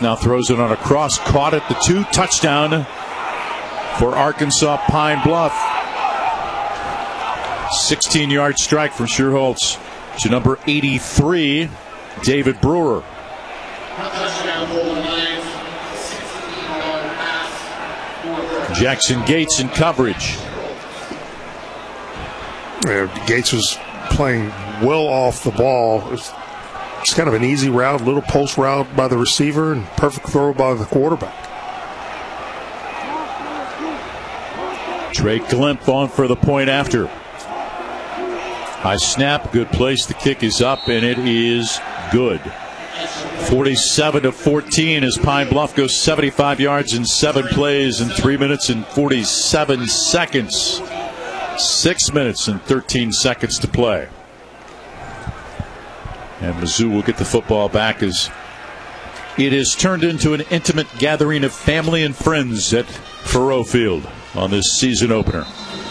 now throws it on a cross, caught at the 2, touchdown for Arkansas Pine Bluff. 16-yard strike from Schuerholz to number 83, David Brewer. Jackson Gates in coverage. Yeah, Gates was playing well off the ball. It's kind of an easy route, little post route by the receiver, and perfect throw by the quarterback. Trey Glimp on for the point after. High snap, good place. The kick is up, and it is good. 47-14 as Pine Bluff goes 75 yards in 7 plays in 3 minutes and 47 seconds. 6 minutes and 13 seconds to play. And Mizzou will get the football back as it has turned into an intimate gathering of family and friends at Faurot Field on this season opener.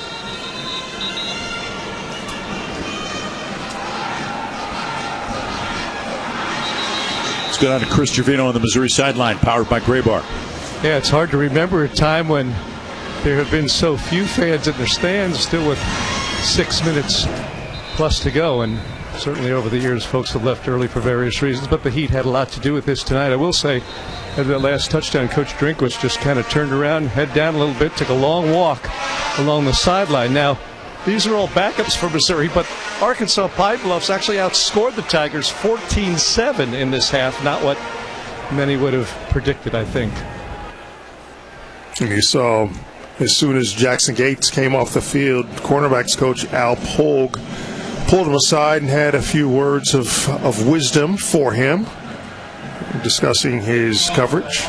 Let's go down to Chris Trevino on the Missouri sideline, powered by Graybar. Yeah, it's hard to remember a time when there have been so few fans in their stands, still with 6 minutes plus to go. And certainly over the years, folks have left early for various reasons, but the heat had a lot to do with this tonight. I will say, at that last touchdown, Coach Drinkwitz just kind of turned around, head down a little bit, took a long walk along the sideline. Now, these are all backups for Missouri, but Arkansas Pine Bluffs actually outscored the Tigers 14-7 in this half, not what many would have predicted, I think. And you saw, as soon as Jackson Gates came off the field, cornerbacks coach Al Polk pulled him aside and had a few words of wisdom for him, discussing his coverage.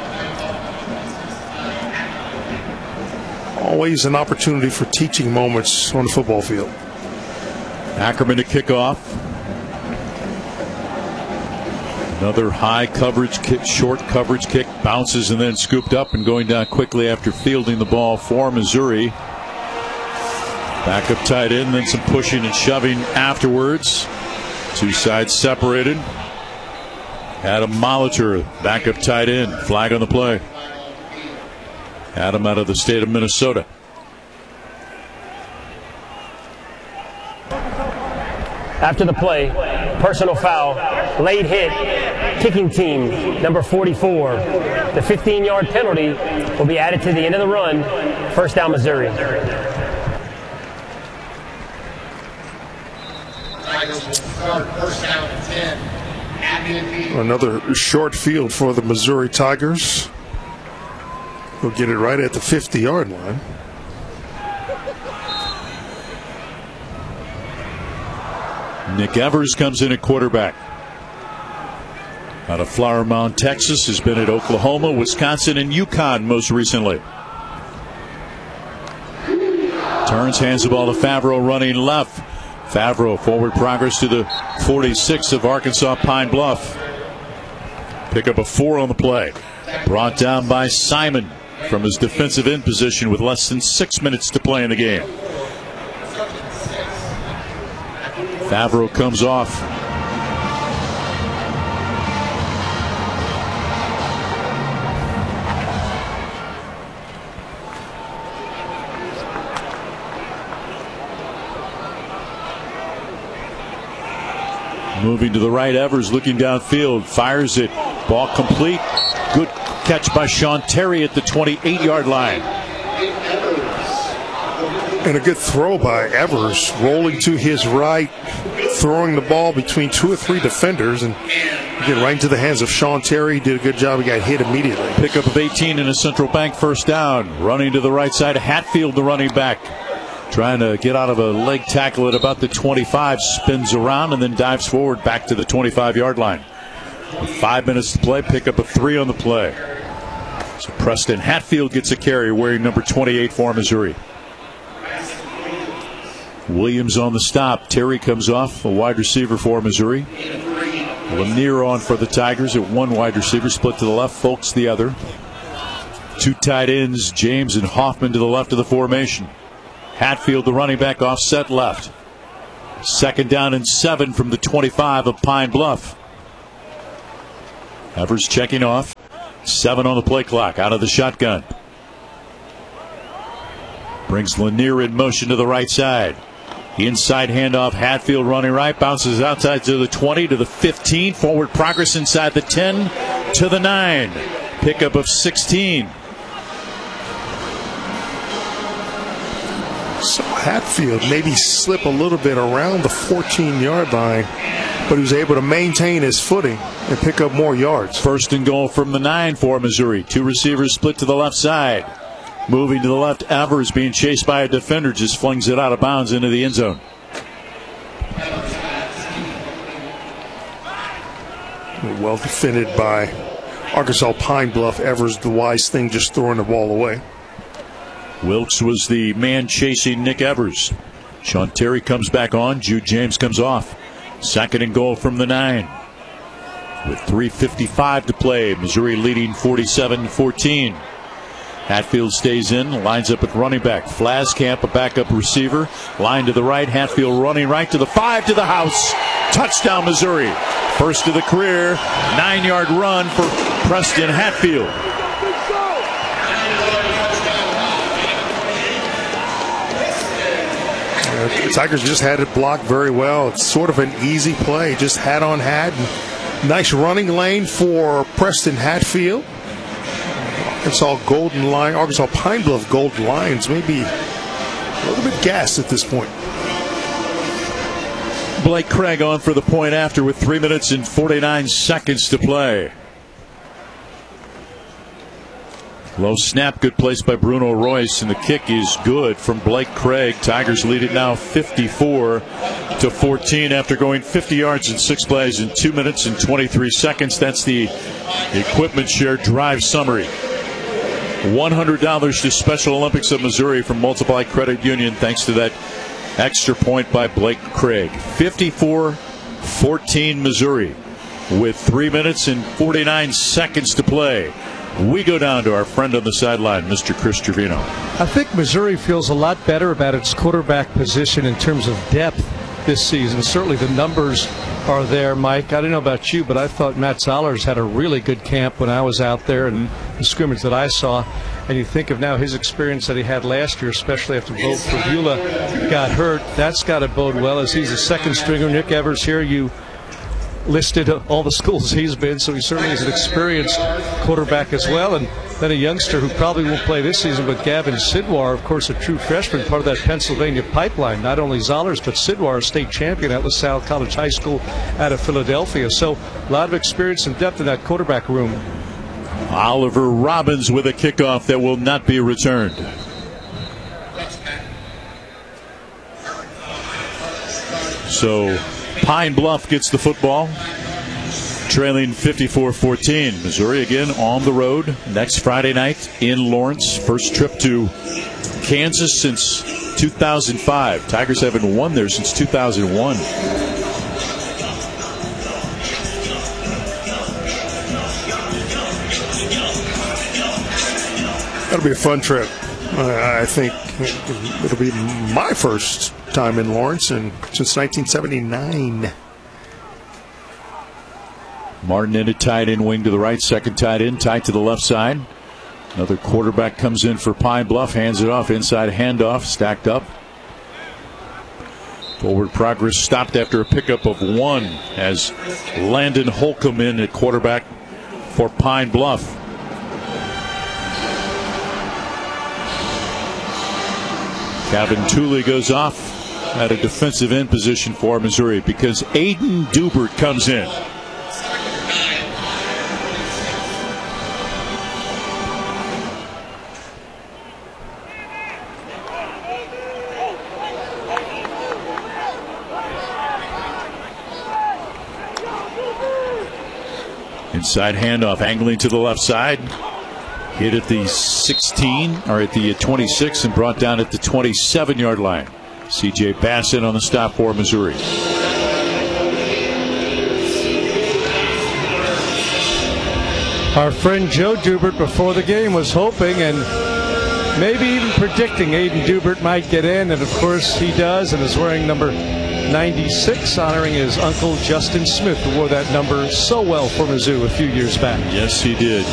Always an opportunity for teaching moments on the football field. Ackerman to kick off. Another high coverage kick, short coverage kick, bounces and then scooped up and going down quickly after fielding the ball for Missouri. Back up tight end, then some pushing and shoving afterwards. Two sides separated. Adam Molitor, back up tight end, flag on the play. Adam out of the state of Minnesota. After the play, personal foul, late hit, kicking team, number 44. The 15-yard penalty will be added to the end of the run. First down, Missouri. First down and 10. Another short field for the Missouri Tigers. We'll get it right at the 50-yard line. Nick Evers comes in at quarterback. Out of Flower Mound, Texas, has been at Oklahoma, Wisconsin, and UConn most recently. Turns, hands the ball to Favreau running left. Favreau, forward progress to the 46 of Arkansas Pine Bluff. Pick up a 4 on the play. Brought down by Simon from his defensive end position with less than 6 minutes to play in the game. Favreau comes off. Moving to the right, Evers looking downfield, fires it, ball complete. Good catch by Sean Terry at the 28-yard line. And a good throw by Evers, rolling to his right, throwing the ball between 2 or 3 defenders, and get right into the hands of Sean Terry. He did a good job. He got hit immediately. Pickup of 18 in a Central Bank first down. Running to the right side, Hatfield, the running back. Trying to get out of a leg tackle at about the 25, spins around and then dives forward back to the 25-yard line. With 5 minutes to play, pick up a 3 on the play. So Preston Hatfield gets a carry wearing number 28 for Missouri. Williams on the stop. Terry comes off, a wide receiver for Missouri. Lanier on for the Tigers at one wide receiver, split to the left, Folks the other. 2 tight ends, James and Hoffman to the left of the formation. Hatfield, the running back, offset left. Second down and 7 from the 25 of Pine Bluff. Evers checking off. 7 on the play clock. Out of the shotgun. Brings Lanier in motion to the right side. Inside handoff. Hatfield running right. Bounces outside to the 20, to the 15. Forward progress inside the 10 to the 9. Pickup of 16. So Hatfield maybe slip a little bit around the 14-yard line, but he was able to maintain his footing and pick up more yards. First and goal from the 9 for Missouri. 2 receivers split to the left side. Moving to the left, Evers being chased by a defender, just flings it out of bounds into the end zone. Well defended by Arkansas Pine Bluff. Evers, the wise thing, just throwing the ball away. Wilkes was the man chasing Nick Evers. Sean Terry comes back on. Jude James comes off. Second and goal from the 9. With 3:55 to play, Missouri leading 47-14. Hatfield stays in, lines up at running back. Flaskamp, a backup receiver. Line to the right. Hatfield running right to the 5, to the house. Touchdown, Missouri. First of the career, 9-yard run for Preston Hatfield. The Tigers just had it blocked very well. It's sort of an easy play, just hat on hat. Nice running lane for Preston Hatfield. Arkansas Pine Bluff Golden Lions maybe a little bit gassed at this point. Blake Craig on for the point after with 3 minutes and 49 seconds to play. Low snap, good place by Bruno Royce, and the kick is good from Blake Craig. Tigers lead it now 54-14 after going 50 yards in 6 plays in 2 minutes and 23 seconds. That's the Equipment Share drive summary. $100 to Special Olympics of Missouri from Multiply Credit Union thanks to that extra point by Blake Craig. 54-14 Missouri with 3 minutes and 49 seconds to play. We go down to our friend on the sideline, Mr. Chris Trevino. I think Missouri feels a lot better about its quarterback position in terms of depth this season. Certainly the numbers are there, Mike. I don't know about you, but I thought Matt Zollers had a really good camp when I was out there and the scrimmage that I saw. And you think of now his experience that he had last year, especially after Bo Fabula got hurt. That's got to bode well as he's a second stringer. Nick Evers here, you listed all the schools he's been, so he certainly is an experienced quarterback as well. And then a youngster who probably won't play this season, but Gavin Sidwar, of course, a true freshman, part of that Pennsylvania pipeline. Not only Zollers, but Sidwar, a state champion at LaSalle College High School out of Philadelphia. So a lot of experience and depth in that quarterback room. Oliver Robbins with a kickoff that will not be returned. So Pine Bluff gets the football, trailing 54-14. Missouri again on the road next Friday night in Lawrence. First trip to Kansas since 2005. Tigers haven't won there since 2001. That'll be a fun trip. I think it'll be my first time in Lawrence since 1979. Martin in a tight end wing to the right, second tight end, tight to the left side. Another quarterback comes in for Pine Bluff, hands it off, inside handoff, stacked up. Forward progress stopped after a pickup of 1 as Landon Holcomb in at quarterback for Pine Bluff. Gavin Tooley goes off at a defensive end position for Missouri because Aiden Dubert comes in. Inside handoff, angling to the left side. Hit at the 16, or at the 26, and brought down at the 27-yard line. C.J. Bassett on the stop for Missouri. Our friend Joe Dubert before the game was hoping and maybe even predicting Aiden Dubert might get in, and of course he does, and is wearing number 96, honoring his uncle Justin Smith, who wore that number so well for Mizzou a few years back. Yes, he did.